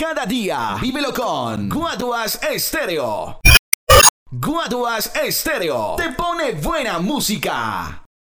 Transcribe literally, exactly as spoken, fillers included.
Cada día, vívelo con Guaduas Estéreo. Guaduas Estéreo te pone buena música.